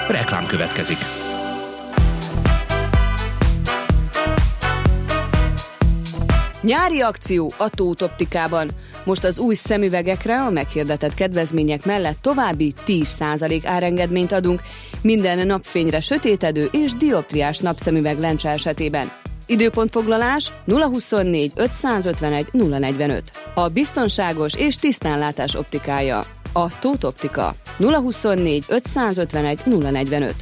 Reklám következik. Nyári akció a Tóth Optikában. Most az új szemüvegekre a meghirdetett kedvezmények mellett további 10% árengedményt adunk minden napfényre sötétedő és dioptriás napszemüveg lencse esetében. Időpontfoglalás 024 551 045. A biztonságos és tisztánlátás optikája. A Tóth Optika. 024 551 045.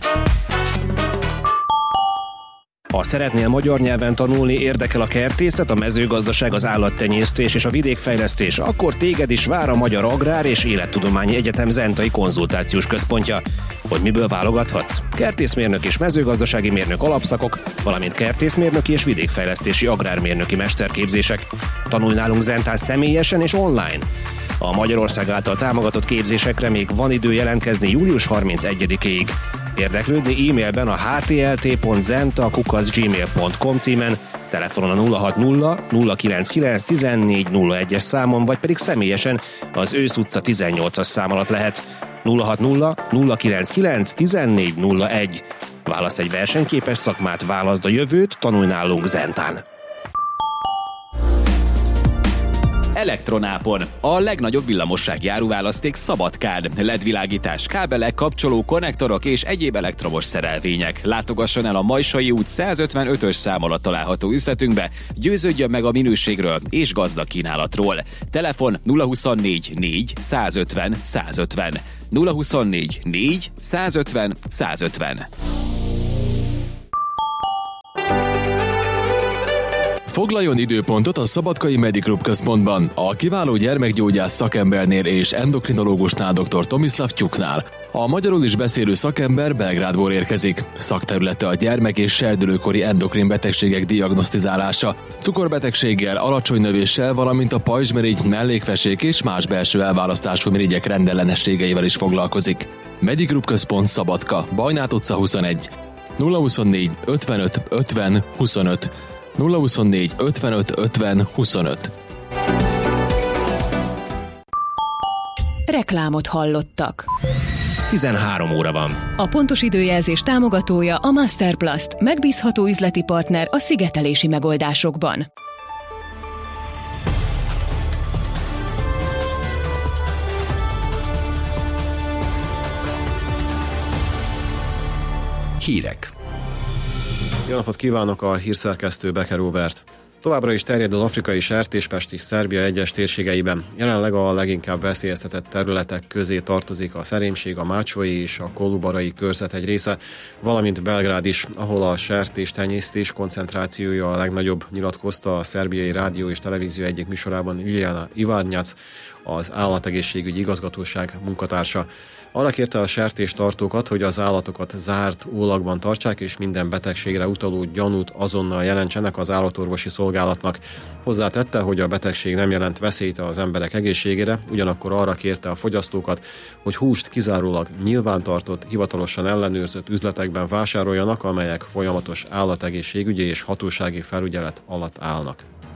Ha szeretnél magyar nyelven tanulni, érdekel a kertészet, a mezőgazdaság, az állattenyésztés és a vidékfejlesztés, akkor téged is vár a Magyar Agrár és Élettudományi Egyetem Zentai Konzultációs Központja. Hogy miből válogathatsz? Kertészmérnök és mezőgazdasági mérnök alapszakok, valamint kertészmérnöki és vidékfejlesztési agrármérnöki mesterképzések. Tanulj nálunk Zentán személyesen és online. A Magyarország által támogatott képzésekre még van idő jelentkezni július 31-ig. Érdeklődni e-mailben a htlt.zenta@gmail.com címen, telefonon a 060 099 1401-es számon, vagy pedig személyesen az Ősz utca 18-as szám alatt lehet. 060 099 1401. Válasz egy versenyképes szakmát, válaszd a jövőt, tanulj nálunk Zentán. Elektronápon. A legnagyobb villamosságjáru választék Szabadkán. LED-világítás, kábelek, kapcsoló, konnektorok és egyéb elektromos szerelvények. Látogasson el a Majsai út 155-ös szám alatt található üzletünkbe, győződjön meg a minőségről és gazdag kínálatról. Telefon 024 4 150 150. 024 4 150 150. Foglaljon időpontot a Szabadkai Mediklub központban, a kiváló gyermekgyógyász szakembernél és endokrinológusnál dr. Tomislav Tyuknál. A magyarul is beszélő szakember Belgrádból érkezik. Szakterülete a gyermek- és serdülőkori endokrin betegségek diagnosztizálása, cukorbetegséggel, alacsony növéssel, valamint a pajzsmirigy, mellékfesék és más belső elválasztású mirigyek rendellenességeivel is foglalkozik. Mediklub központ Szabadka, Bajnát utca 21. 024 55 50 25. 024 55 50 25. Reklámot hallottak. 13 óra van. A pontos időjelzés támogatója a Masterplast, megbízható üzleti partner a szigetelési megoldásokban. Hírek. Jó napot kívánok, a hírszerkesztő Beke Róbert. Továbbra is terjed az afrikai sertéspest is Szerbia egyes térségeiben. Jelenleg a leginkább veszélyeztetett területek közé tartozik a Szerémség, a Mácsvai és a Kolubarai körzet egy része, valamint Belgrád is, ahol a sertéstenyésztés koncentrációja a legnagyobb, nyilatkozta a szerbiai rádió és televízió egyik műsorában Iljana Ivárnyac, az állategészségügyi igazgatóság munkatársa. Arra kérte a sertéstartókat, hogy az állatokat zárt ólagban tartsák, és minden betegségre utaló gyanút azonnal jelentsenek az állatorvosi szolgálatnak. Hozzátette, hogy a betegség nem jelent veszélyt az emberek egészségére, ugyanakkor arra kérte a fogyasztókat, hogy húst kizárólag nyilvántartott, hivatalosan ellenőrzött üzletekben vásároljanak, amelyek folyamatos állategészségügyi és hatósági felügyelet alatt állnak.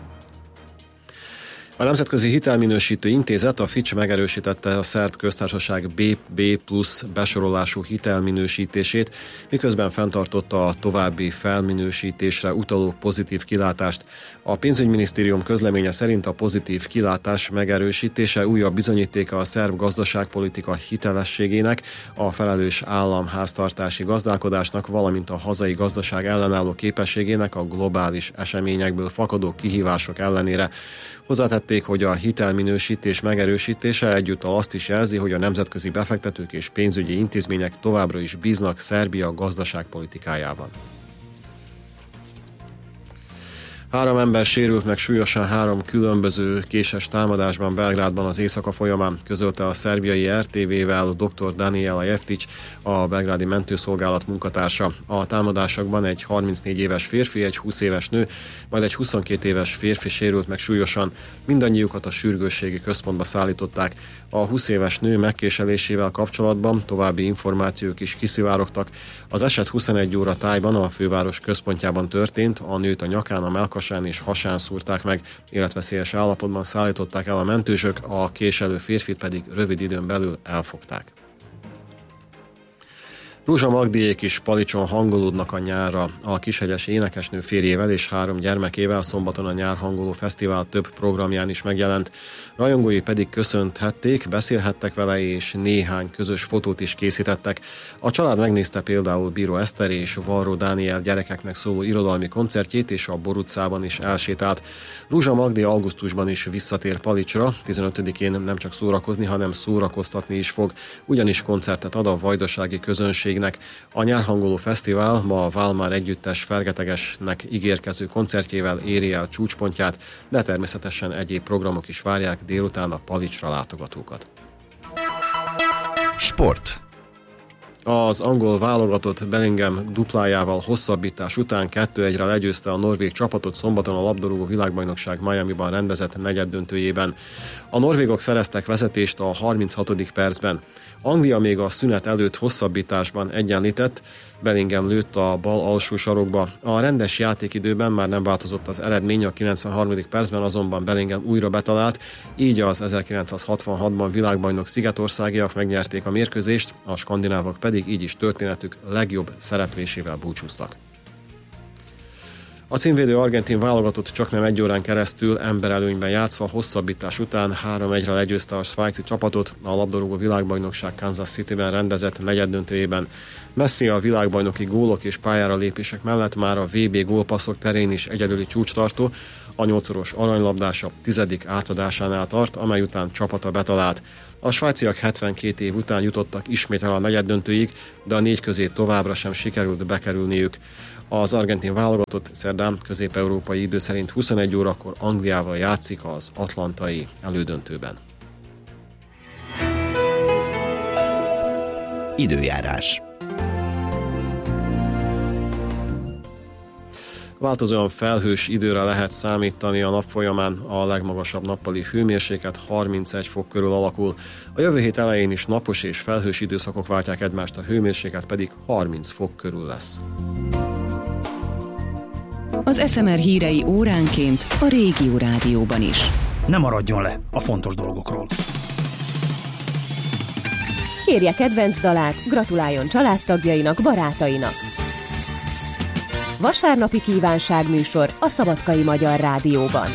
A Nemzetközi Hitelminősítő Intézet, a Fitch megerősítette a szerb köztársaság BB+ besorolású hitelminősítését, miközben fenntartotta a további felminősítésre utaló pozitív kilátást. A pénzügyminisztérium közleménye szerint a pozitív kilátás megerősítése újabb bizonyítéka a szerb gazdaságpolitika hitelességének, a felelős államháztartási gazdálkodásnak, valamint a hazai gazdaság ellenálló képességének a globális eseményekből fakadó kihívások ellenére. Hozzátették, hogy a hitelminősítés megerősítése egyúttal azt is jelzi, hogy a nemzetközi befektetők és pénzügyi intézmények továbbra is bíznak Szerbia gazdaságpolitikájában. 3 ember sérült meg súlyosan 3 különböző késes támadásban Belgrádban az éjszaka folyamán, közölte a szerbiai RTV-vel dr. Daniela Jeftić, a belgrádi mentőszolgálat munkatársa. A támadásokban egy 34 éves férfi, egy 20 éves nő, majd egy 22 éves férfi sérült meg súlyosan. Mindannyiukat a sürgősségi központba szállították. A 20 éves nő megkéselésével kapcsolatban további információk is kiszivárogtak. Az eset 21 óra tájban a főváros központjában történt, a nőt a nyakán, a mellkasán és hasán szúrták meg, életveszélyes állapotban szállították el a mentősök, a késelő férfit pedig rövid időn belül elfogták. Ruzsa Magdiék is Palicson hangolódnak a nyárra. A kishegyesi énekesnő férjével és 3 gyermekével szombaton a Nyárhangoló Fesztivál több programján is megjelent. Rajongói pedig köszönthették, beszélhettek vele és néhány közös fotót is készítettek. A család megnézte például Bíró Eszter és Varró Dániel gyerekeknek szóló irodalmi koncertjét, és a Bor utcában is elsétált. Ruzsa Magdi augusztusban is visszatér Palicsra, 15-én nem csak szórakozni, hanem szórakoztatni is fog, ugyanis koncertet ad a vajdasági közönségnek. A Nyárhangoló Fesztivál ma a Válmár együttes fergetegesnek ígérkező koncertjével éri el csúcspontját, de természetesen egyéb programok is várják délután a Palicsra látogatókat. Sport. Az angol válogatott Bellingham duplájával hosszabbítás után 2-1-re legyőzte a norvég csapatot szombaton a labdarúgó világbajnokság Miamiban rendezett negyeddöntőjében. A norvégok szereztek vezetést a 36. percben. Anglia még a szünet előtt hosszabbításban egyenlített, Bellingham lőtt a bal alsó sarokba. A rendes játékidőben már nem változott az eredmény, a 93. percben azonban Bellingham újra betalált, így az 1966-ban világbajnok szigetországiak megnyerték a mérkőzést, a skandinávok pedig így is történetük legjobb szereplésével búcsúztak. A címvédő argentin válogatott csaknem 1 órán keresztül emberelőnyben játszva hosszabbítás után 3-1-re legyőzte a svájci csapatot a labdarúgó világbajnokság Kansas Cityben rendezett negyeddöntőjében. Messi a világbajnoki gólok és pályára lépések mellett már a VB gólpasszok terén is egyedüli csúcstartó, a 8-szoros aranylabdása 10. átadásánál tart, amely után csapata betalált. A svájciak 72 év után jutottak ismét el a negyeddöntőig, de a 4 közé továbbra sem sikerült bekerülniük. Az argentin válogatott szerdán közép-európai idő szerint 21 órakor Angliával játszik az atlantai elődöntőben. Időjárás. Változóan felhős időre lehet számítani a nap folyamán, a legmagasabb nappali hőmérséklet 31 fok körül alakul. A jövő hét elején is napos és felhős időszakok váltják egymást, a hőmérséklet pedig 30 fok körül lesz. Az SMR hírei óránként a Régió Rádióban is. Ne maradjon le a fontos dolgokról. Kérje kedvenc dalát, gratuláljon családtagjainak, barátainak. Vasárnapi kívánságműsor a Szabadkai Magyar Rádióban.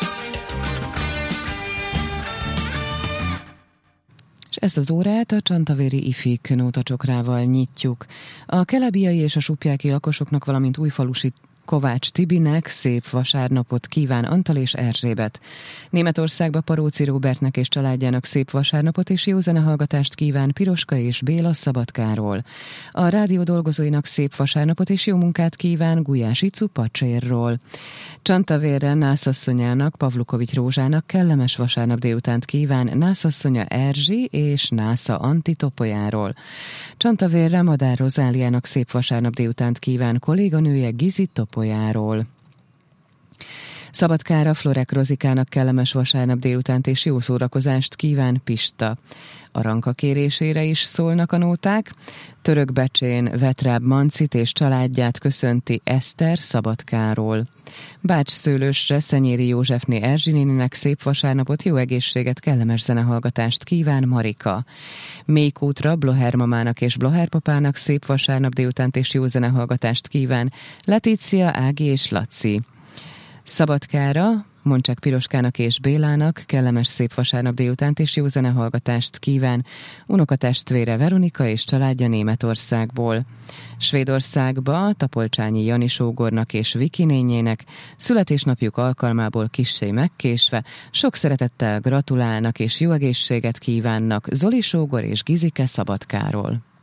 És ezt az órát a csantavéri ifik nótacsokrával nyitjuk. A kelebiai és a supjáki lakosoknak, valamint újfalusi Kovács Tibinek szép vasárnapot kíván Antal és Erzsébet. Németországba Paróci Róbertnek és családjának szép vasárnapot és jó zenehallgatást kíván Piroska és Béla Szabadkáról. A rádió dolgozóinak szép vasárnapot és jó munkát kíván Gulyás Icu Pacsérról. Csantavérre Nászasszonyának, Pavlukovics Rózsának kellemes vasárnap délutánt kíván Nászasszonya Erzsi és Násza Anti Topolyáról. Csantavérre Madár Rozáliának szép vasárnap délutánt kíván kolléganője Gizi Topolyáról. Szabadkára Florek Rozikának kellemes vasárnap délutánt és jó szórakozást kíván Pista. Aranka kérésére is szólnak a nóták. Törökbecsén Vetráb Mancit és családját köszönti Eszter Szabadkáról. Bács-Szőlősre Szenyéri Józsefné Erzsinéninek szép vasárnapot, jó egészséget, kellemes zenehallgatást kíván Marika. Mékútra Bloher mamának és Bloher papának szép vasárnap délutánt és jó zenehallgatást kíván Letícia, Ági és Laci. Szabadkára Moncsák Piroskának és Bélának kellemes szép vasárnap délutánt és jó zenehallgatást kíván unokatestvére Veronika és családja Németországból. Svédországba Tapolcsányi Jani sógornak és Viki nényének születésnapjuk alkalmából kissé megkésve sok szeretettel gratulálnak és jó egészséget kívánnak Zoli sógor és Gizike Szabadkáról.